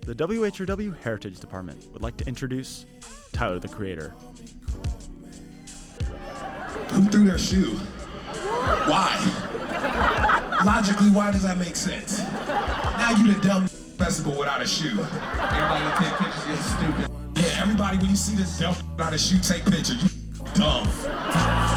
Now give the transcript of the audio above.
the WHRW Heritage Department would like to introduce Tyler, the Creator. Who threw their shoe? Why? Logically, why does that make sense? Now you the dumb festival without a shoe. Everybody gonna take pictures, you're stupid. Yeah, everybody, when you see this dumb without a shoe, take pictures. You dumb.